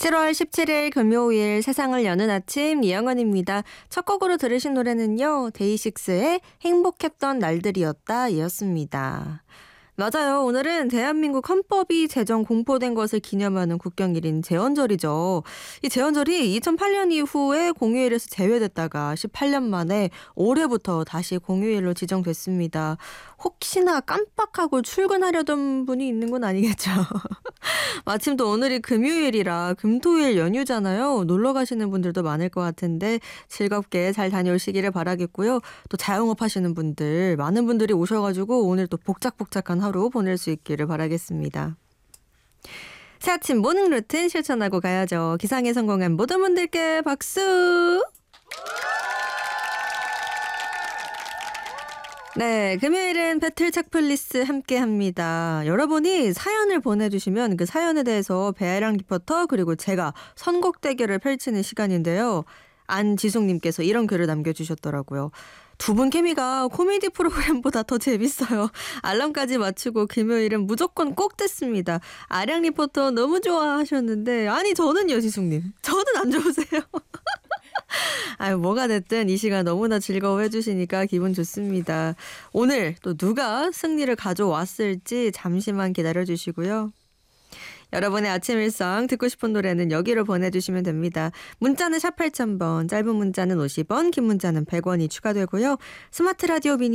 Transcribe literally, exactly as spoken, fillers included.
칠월 십칠일 금요일 세상을 여는 아침 이영은입니다. 첫 곡으로 들으신 노래는요. 데이식스의 행복했던 날들이었다 이었습니다. 맞아요. 오늘은 대한민국 헌법이 제정 공포된 것을 기념하는 국경일인 제헌절이죠. 이 제헌절이 이천팔년 이후에 공휴일에서 제외됐다가 십팔년 만에 올해부터 다시 공휴일로 지정됐습니다. 혹시나 깜빡하고 출근하려던 분이 있는 건 아니겠죠. 마침 또 오늘이 금요일이라 금토일 연휴잖아요. 놀러 가시는 분들도 많을 것 같은데 즐겁게 잘 다녀오시기를 바라겠고요. 또 자영업 하시는 분들 많은 분들이 오셔가지고 오늘 또 복작복작한 하루 보낼 수 있기를 바라겠습니다. 새 아침 모닝 루틴 실천하고 가야죠. 기상에 성공한 모든 분들께 박수! 네, 금요일은 배틀 책플리스 함께합니다. 여러분이 사연을 보내주시면 그 사연에 대해서 배아량 리포터 그리고 제가 선곡 대결을 펼치는 시간인데요. 안지숙님께서 이런 글을 남겨주셨더라고요. 두 분 케미가 코미디 프로그램보다 더 재밌어요. 알람까지 맞추고 금요일은 무조건 꼭 듣습니다. 아량 리포터 너무 좋아하셨는데 아니 저는요 지숙님. 저는 안 좋으세요. 아유, 뭐가 됐든 이 시간 너무나 즐거워해 주시니까 기분 좋습니다. 오늘 또 누가 승리를 가져왔을지 잠시만 기다려 주시고요. 여러분의 아침 일상 듣고 싶은 노래는 여기로 보내주시면 됩니다. 문자는 샵 팔천 번, 짧은 문자는 오십 원, 긴 문자는 백 원이 추가되고요. 스마트 라디오 미니